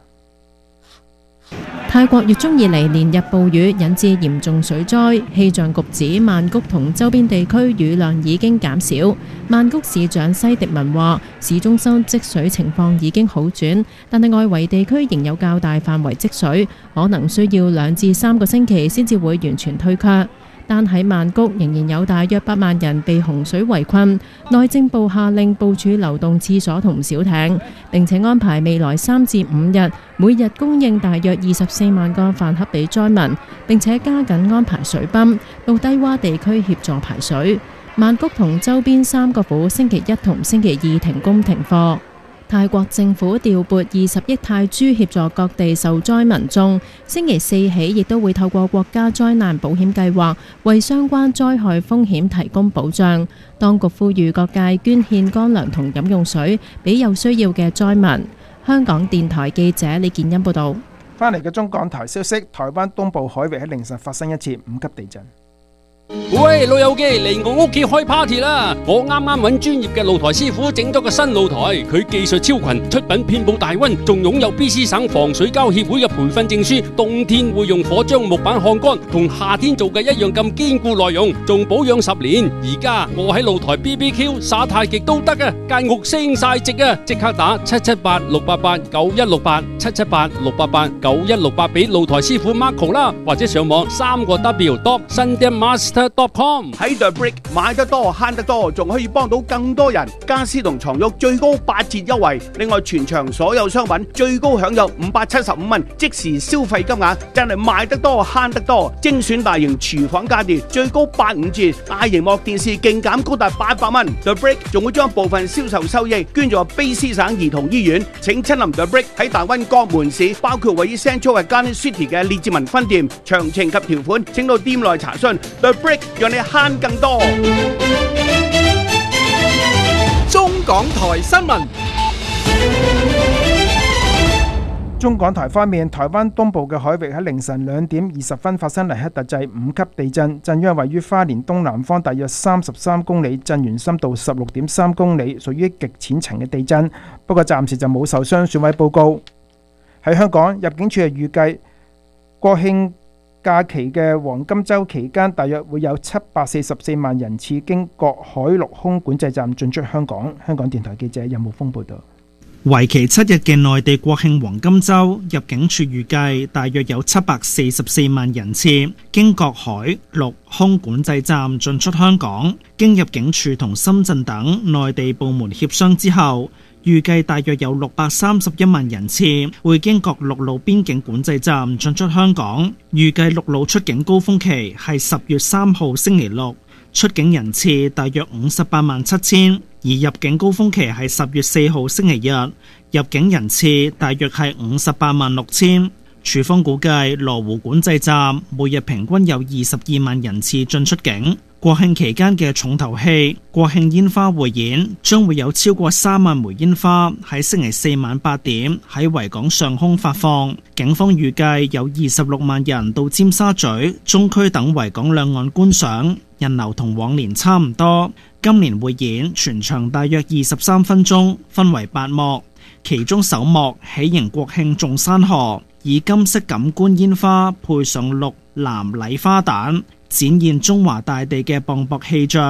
泰國月中以嚟連日暴雨引致嚴重水災，氣象局指曼谷同周邊地區雨量已經減少。曼谷市長西迪文話，市中心積水情況已經好轉，但係外圍地區仍有較大範圍積水，可能需要兩至三個星期先至會完全退卻。但喺曼谷仍然有大約八萬人被洪水圍困，內政部下令部署流動廁所同小艇，並且安排未來三至五日每日供應大約二十四萬個飯盒俾災民，並且加緊安排水泵到低洼地區協助排水。曼谷同周邊三個府星期一同星期二停工停課。泰國政府調撥二十億泰銖協助各地受災民眾，星期四起亦都會透過國家災難保險計劃為相關災害風險提供保障。當局呼籲各界捐獻乾糧同飲用水俾有需要嘅災民。香港電台記者李建欣報道。 翻嚟嘅中港台消息，台灣東部海域喺凌晨發生一次五級地震。 喂，老友記嚟我屋企開 party 啦！我啱啱揾專業嘅露台師傅整咗個新露台，佢技術超群，出品遍佈大溫，仲擁有 B C 省防水膠協會嘅培訓證書。冬天會用火將木板烘乾，同夏天做嘅一樣咁堅固耐用，仲保養十年。而家我喺露台 B B Q 耍太極都得啊！間屋升晒值啊！即刻打七七八六八八九一六八七七八六八八九一六八俾露台師傅 Marco 啦，或者上網三個 W dot sundaemaster dot com 喺 The Brick 買得多慳得多，仲可以幫到更多人。家私同床褥最高八折優惠，另外全場所有商品最高享有五百七十五蚊即時消費金額，真係買得多慳得多。精選大型廚房家電最高八五折，大螢幕電視勁減高達八百蚊。The Brick 仲會將部分銷售收益捐助卑詩省兒童醫院。請親臨 The Brick 喺大溫各門市，包括位於 Central Garden City 嘅列治文分店。詳情及條款請到店內查詢。The Brick 讓你慳更多。 中港台新聞。 中港台方面，台灣東部嘅海域喺凌晨兩點二十分發生黎克特制五級地震，震央位於花蓮東南方大約三十三公里，震源深度十六點三公里，屬於極淺層嘅地震。不過暫時就冇受傷損毀報告。喺香港，入境處係預計國慶假期嘅黃金週期間，大約會有七百四十四萬人次經各海陸空管制站進出香港。香港電台記者任慕峰報導。 為期七日嘅內地國慶黃金週，入境處預計大約有七百四十四萬人次經各海陸空管制站進出香港。經入境處同深圳等內地部門協商之後，預計大約有六百三十一萬人次會經各陸路邊境管制站進出香港。預計陸路出境高峰期係十月三號星期六，出境人次大約五十八萬七千。而入境高峰期係十月四號星期日，入境人次大約係五十八萬六千。處方估計羅湖管制站每日平均有二十二萬人次進出境。國慶期間嘅重頭戲國慶煙花匯演將會有超過三萬枚煙花喺星期四晚八點喺維港上空發放。警方預計有二十六萬人到尖沙咀、中區等維港兩岸觀賞，人流同往年差唔多。今年匯演全長大約二十三分鐘，分為八幕，其中首幕喜迎國慶眾山河，以金色感官煙花配上綠藍禮花彈，展現中華大地嘅磅礴氣象。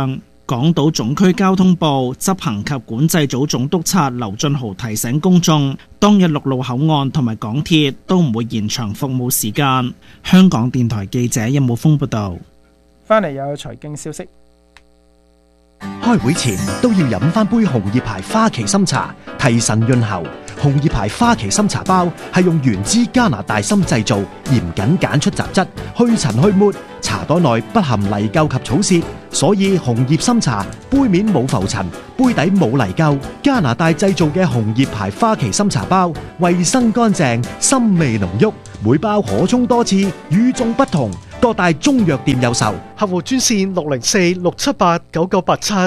港島總區交通部執行及管制組總督察劉俊豪提醒公眾，當日陸路口岸同埋港鐵都唔會延長服務時間。香港電台記者任武峰報道。 翻嚟有財經消息。 開會前都要飲翻杯紅葉牌花旗參茶，提神潤喉。紅葉牌花旗參茶包係用原汁加拿大參製造，嚴謹揀出雜質，去塵去沫。茶袋內不含泥垢及草屑，所以紅葉參茶杯面冇浮塵，杯底冇泥垢。加拿大製造嘅紅葉牌花旗參茶包，衛生乾淨，參味濃郁，每包可沖多次，與眾不同。各大中藥店有售，客戶專線六零四六七八九九八七。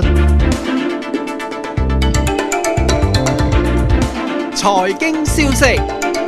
財經消息。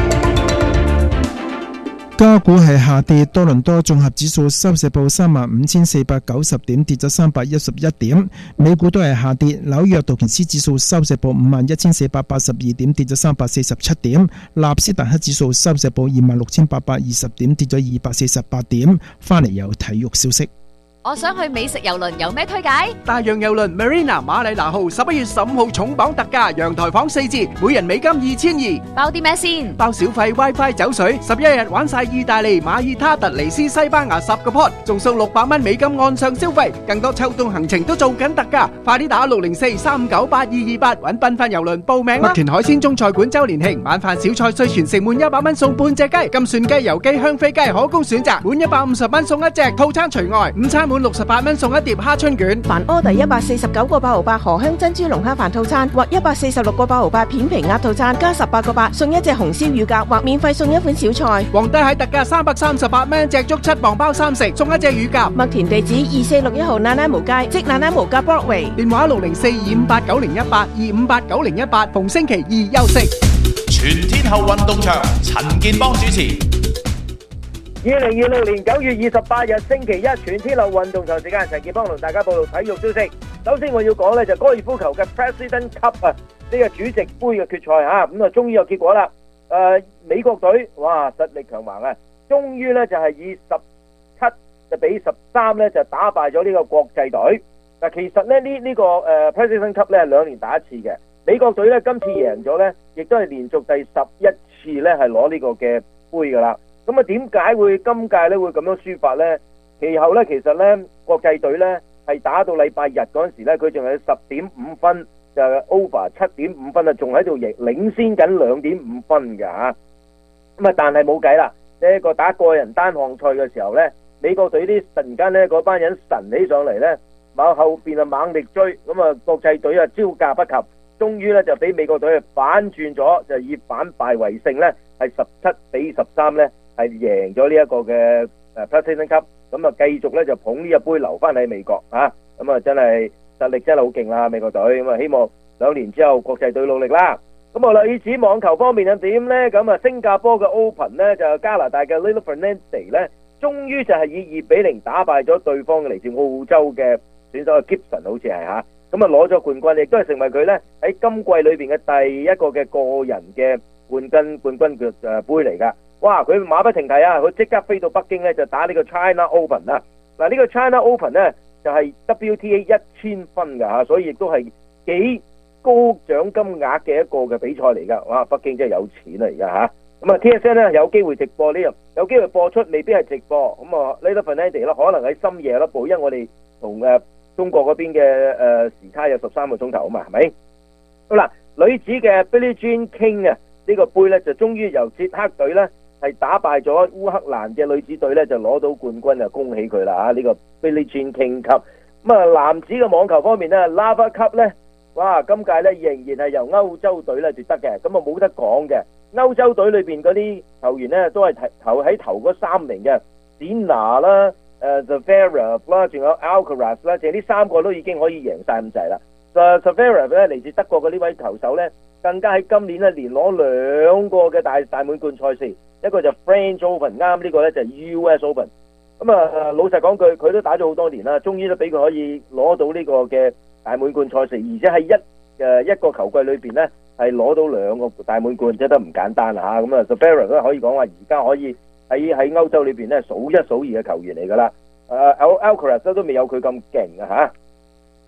加股係下跌，多倫多綜合指數收市報三萬五千四百九十點，跌咗三百一十一點。美股都係下跌，紐約道瓊斯指數收市報五萬一千四百八十二點，跌咗三百四十七點。納斯達克指數收市報二萬六千八百二十點，跌咗二百四十八點。翻嚟有體育消息。 我想去美食郵輪，有咩推介？ 大洋郵輪 Marina 馬里拿號十一月十五號重磅特價，陽台房四折，每人美金二千二。 包啲咩先？ 包小費、WiFi、酒水，十一日玩晒意大利、馬爾他、突尼斯、西班牙十個 port， 仲送六百蚊美金岸上消費，更多秋冬行程都做緊特價，快啲打六零四三九八二二八揾繽紛郵輪報名啦！麥田海鮮中菜館周年慶，晚飯小菜需全城滿一百蚊送半隻雞，金蒜雞、油雞、香飛雞可供選擇，滿一百五十蚊送一隻，套餐除外，午餐滿六十八蚊送一碟蝦春卷。 凡order一百四十九個八毫八荷香珍珠龍蝦飯套餐，或一百四十六個八毫八片皮鴨套餐，加十八個八送一隻紅燒乳鴿，或免費送一款小菜。 皇帝蟹特價三百三十八蚊隻，足七磅包三食，送一隻乳鴿。 麥田地址二四六一號那拉無街，即那拉無街 Broadway。 電話六零四二五八九零一八二五八九零一八，逢星期二休息。 全天候運動場，陳健邦主持。 二零二六年九月二十八日星期一，全天候運動場時間，陳健邦同大家報道體育消息。首先我要講咧就高爾夫球嘅 President Cup 啊，呢個主席杯嘅決賽吓，咁啊終於有結果啦。誒，美國隊哇實力強橫啊，終於咧就係以十七就比十三咧就打敗咗呢個國際隊。嗱，其實咧呢呢個誒 President Cup 咧係兩年打一次嘅，美國隊咧今次贏咗咧，亦都係連續第十一次咧係攞呢個嘅杯噶啦。咁啊，點解會今屆咧會咁樣輸法咧？其後咧，其實咧國際隊咧係打到禮拜日嗰陣時咧，佢仲係十點五分就 over 七點五分啊，仲喺度贏領先緊兩點五分㗎嚇。咁啊，但係冇計啦，呢一個打個人單項賽嘅時候咧，美國隊啲突然間咧嗰班人神起上嚟咧，往後邊啊猛力追，咁啊國際隊啊招架不及，終於咧就俾美國隊反轉咗，就以反敗為勝咧，係十七比十三咧。係贏咗呢一個嘅誒 President Cup，咁啊繼續咧就捧呢一杯留翻喺美國嚇，咁啊真係實力真係好勁啦美國隊，咁啊希望兩年之後國際隊努力啦。咁啊女子網球方面又點咧？咁啊新加坡嘅 Open 咧就加拿大嘅 Lily Fernandez 咧，終於就係以二比零打敗咗對方嘅嚟自澳洲嘅選手嘅 Gibson， 好似係嚇，咁啊攞咗冠軍，亦都係成為佢咧喺今季裏邊嘅第一個嘅個人嘅冠軍冠軍嘅誒杯嚟㗎。哇！佢馬不停蹄啊！佢即刻飛到北京咧，就打呢個 China Open 啦。嗱，呢個 China Open 咧就係 W T A 一千分㗎嚇，所以亦都係幾高獎金額嘅一個嘅比賽嚟㗎。哇！北京真係有錢啊而家嚇。咁啊 T S N 咧有機會直播呢樣，有機會播出，未必係直播。咁啊 Lady Fernandez 啦，可能喺深夜啦播，因為我哋同誒中國嗰邊嘅誒時差有十三個鐘頭啊嘛，係咪？好啦，女子嘅 Billie Jean King 啊，呢個杯咧就終於由捷克隊咧。係打敗咗烏克蘭嘅女子隊咧，就攞到冠軍，就恭喜佢啦嚇！呢個 Billie Jean King Cup。咁啊，男子嘅網球方面咧 ，Laver Cup 咧，哇！今屆咧仍然係由歐洲隊咧奪得嘅，咁啊冇得講嘅。歐洲隊裏邊嗰啲球員咧，都係頭喺頭嗰三名嘅 Sinner 啦、誒 Zverev 啦，仲有 Alcaraz 啦，淨係呢三個都已經可以贏晒咁滯啦。誒 Zverev 咧嚟自德國嘅呢位球手咧，更加喺今年咧連攞兩個嘅大大滿貫賽事。一個就 French Open， 啱呢個咧就 U S Open。咁啊，老實講句，佢都打咗好多年啦，終於都俾佢可以攞到呢個嘅大滿貫賽事，而且喺一誒一個球季裏邊咧係攞到兩個大滿貫，真係唔簡單啦嚇。咁啊 Zverev 都可以講話，而家可以喺喺歐洲裏邊咧數一數二嘅球員嚟㗎啦。誒 Alcaraz 都未有佢咁勁啊嚇。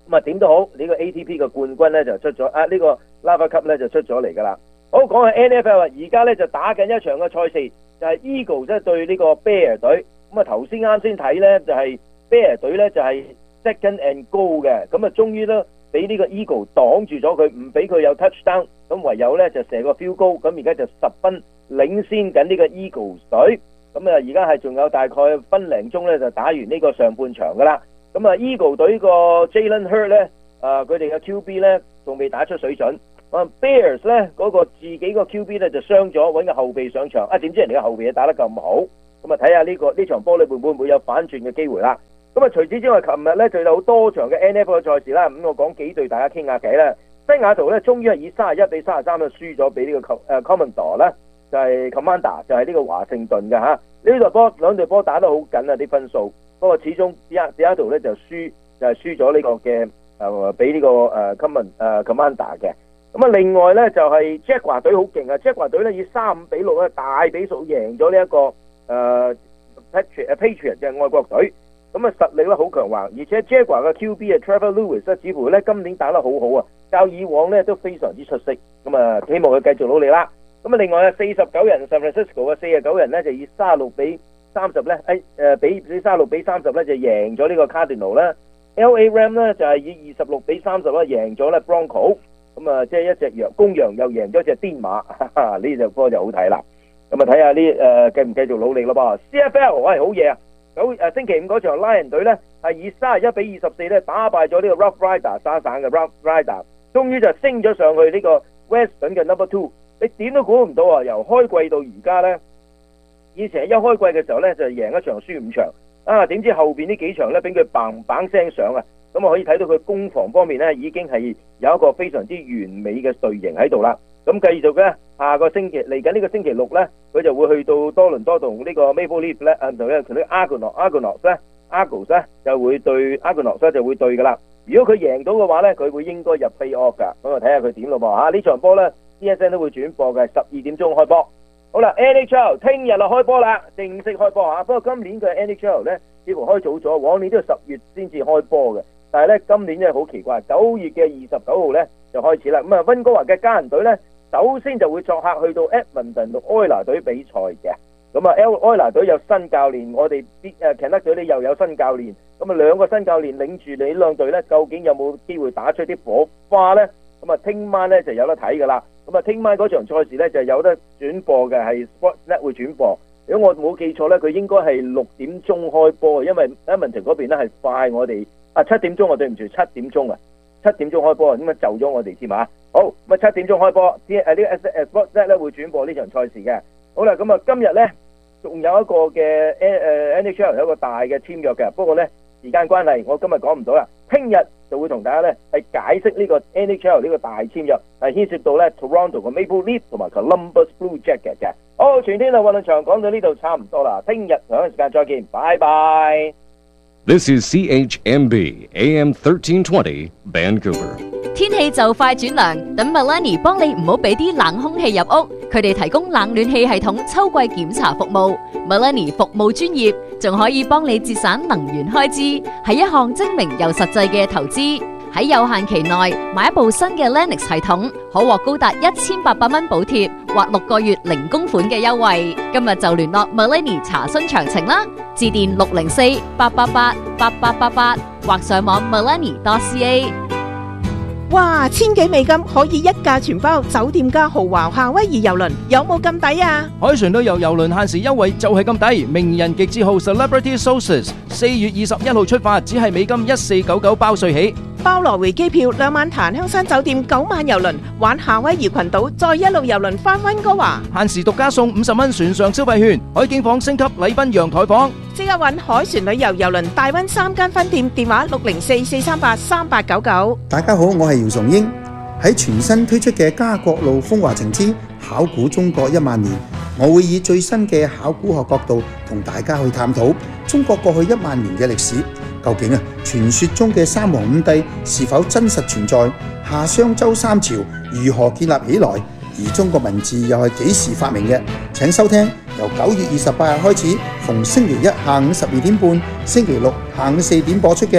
咁啊點都好，呢、這個 A T P 嘅冠軍咧就出咗，啊呢、這個 Lava Cup 咧就出咗嚟㗎啦。好，講下 N F L 啊，而家咧就打緊一場嘅賽事，就係、是、Eagles 即係對呢個 Bear 隊。咁啊頭先啱先睇咧就係、是、Bear 隊咧就係、是、second and goal 嘅，咁啊終於咧俾呢個 Eagle 擋住咗佢，唔俾佢有 touchdown， 咁唯有咧就射個 field goal，咁而家就十分領先緊呢個 Eagles 隊。咁啊而家係仲有大概分零鐘咧就打完呢個上半場㗎啦。咁啊 Eagle 隊個 Jalen Hurts 咧，啊佢哋嘅 Q B 咧仲未打出水準。啊 Bears 咧嗰、那個自己個 Q B 咧就傷咗，揾個後備上場。啊點知人哋嘅後備打得咁好？咁啊睇下呢個呢場波裏邊會唔會有反轉嘅機會啦？咁啊除此之外，琴日咧就有好多場嘅 N F L 嘅賽事啦。咁我講幾隊大家傾下偈啦。西雅圖咧終於係以三十一比三十三就輸咗俾呢個誒 Commodore 啦，就係 Commander 就係呢個華盛頓嘅嚇。呢隊波兩隊波打得好緊啊啲分數，不過始終西西雅圖咧就輸就係、是、輸咗呢個嘅誒俾呢個誒 Command 誒 Commander 嘅。咁啊，另外咧就係 Jaguar 隊好勁啊 ！Jaguar 隊咧以三五比六咧大比數贏咗呢一個誒、呃、Patriot Patriot 嘅外國隊。咁啊實力咧好強橫，而且 Jaguar 嘅 Q B 啊 Trevor Lewis 咧似乎咧今年打得好好啊，較以往咧都非常之出色。咁啊，希望佢繼續努力啦。咁啊，另外啊四十九人 San Francisco 嘅四十九人咧就以三十六比三十咧，誒誒比比三十六比三十咧就贏咗呢個 Cardinal 啦。L A Ram 咧就係以二十六比三十咧贏咗咧 Bronco。咁啊，即係一隻羊公羊又贏咗隻癲馬，呢隻波就好睇啦。咁啊，睇下呢誒繼唔繼續努力咯噃。C F L 喂好嘢啊！九誒星期五嗰場 Lion 隊咧係以三十一比二十四咧打敗咗呢個 Rough Rider 沙省嘅 Rough Rider， 終於就升咗上去呢個 Western 嘅 Number Two。你點都估唔到啊！由開季到而家咧，以前一開季嘅時候咧就贏一場輸五場，啊點知後邊呢幾場咧俾佢砰砰聲上啊！咁啊可以睇到佢攻防方面咧已經係有一個非常之完美嘅隊形喺度啦。咁繼續咧，下個星期嚟緊呢個星期六咧，佢就會去到多倫多同呢個 Maple Leaf 咧，啊同咧同啲 Argonauts Argonauts 咧 Argos 咧就會對 Argonauts 咧就會對噶啦。如果佢贏到嘅話咧，佢會應該入 Playoff 噶。咁啊睇下佢點咯噃嚇。呢場波咧 C S N 都會轉播嘅，十二點鐘開波。好啦 ，N H L 聽日就開波啦，正式開波嚇。不過今年嘅 N H L 咧似乎開早咗，往年都係十月先至開波嘅。但係咧，今年真係好奇怪，九月嘅二十九號咧就開始啦。咁啊，溫哥華嘅家人隊咧，首先就會作客去到 Edmonton 同愛拿隊比賽嘅。咁啊，愛拿隊有新教練，我哋啲誒 Canucks 隊咧又有新教練。咁啊，兩個新教練領住你呢兩隊咧，究竟有冇機會打出啲火花咧？咁啊，聽晚咧就有得睇噶啦。咁啊，聽晚嗰場賽事咧就有得轉播嘅，係 Sportsnet 會轉播。如果我冇記錯咧，佢應該係六點鐘開波，因為 Edmonton 嗰邊咧係快我哋。啊七點鐘啊，對唔住，七點鐘啊，七點鐘開波啊，咁啊就咗我哋添啊。好，咁啊七點鐘開波，啲誒呢個 Sportsnet 咧會轉播呢場賽事嘅。好啦，咁啊今日咧仲有一個嘅誒 N H L 有一個大嘅簽約嘅，不過咧時間關係，我今日講唔到啦。聽日就會同大家咧係解釋呢個 N H L 呢個大簽約，係牽涉到咧 Toronto 嘅 Maple Leaf 同埋 Columbus Blue Jackets 嘅。好，全天候運動場講到呢度差唔多啦，聽日同一時間再見，拜拜。 This is C H M B A M thirteen twenty Vancouver。 天氣就快轉涼，等 Melanie 幫你唔好俾啲冷空氣入屋。佢哋提供冷暖氣系統秋季檢查服務。Melanie 服務專業，仲可以幫你節省能源開支，係一項精明又實際嘅投資。喺有限期內買一部新嘅 Lennox 系統，可獲高達一千八百蚊補貼或六個月零供款嘅優惠。今日就聯絡 Melanie 查詢詳情啦，致電六零四八八八八八八八或上網 melanie dot c a。 哇，千幾美金可以一價全包，酒店加豪華夏威夷郵輪，有冇咁抵啊？ 海船都有郵輪限時優惠，就係咁抵。名人極致號 Celebrity Sources 四月二十一號出發，只係美金一四九九包稅起， 包來回機票，兩晚檀香山酒店，九晚郵輪玩夏威夷群島，再一路郵輪翻溫哥華， 限時獨家送五十蚊船上消費券，海景房升級禮賓陽台房。 即刻搵海船旅遊郵輪大溫三間分店，電話六零四四三八三八九九。 大家好，我係姚崇英。喺全新推出嘅家國路風華情之考古中國一萬年，我會以最新嘅考古學角度同大家去探討中國過去一萬年嘅歷史。究竟啊，傳說中嘅三皇五帝是否真實存在？夏商周三朝如何建立起來？而中國文字又係幾時發明嘅？請收聽由九月二十八日開始，逢星期一下午十二點半、星期六下午四點播出嘅《考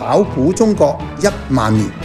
考古中國一萬年。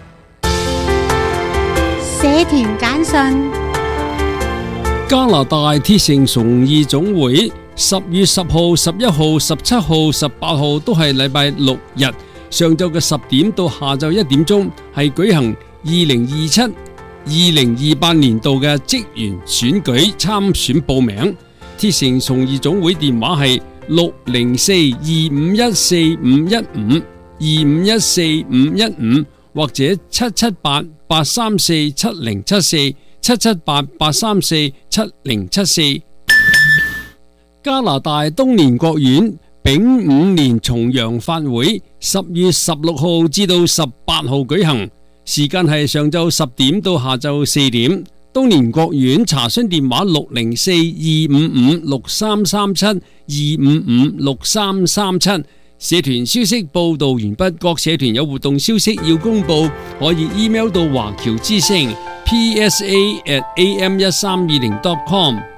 社團簡訊。 加拿大鐵城崇義總會十月十號、十一號、十七號、十八號都係禮拜六日，上晝嘅十點到下晝一點鐘係舉行二零二七、二零二八年度嘅職員選舉參選報名。鐵城崇義總會電話係六零四二五一四五一五二五一四五一五或者七七八八三四七零七四七七八八三四七零七四。加拿大東年國院丙午年重陽法會十月十六號至到十八號舉行，時間係上晝十點到下晝四點。東年國院查詢電話六零四二五五六三三七二五五六三三七。社團消息報道完畢，各社團有活動消息要公布，可以 email 到華僑之聲 P S A at A M 一三二零 dot com。